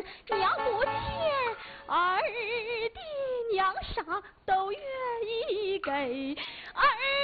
娘不钱，二弟娘啥都愿意给，二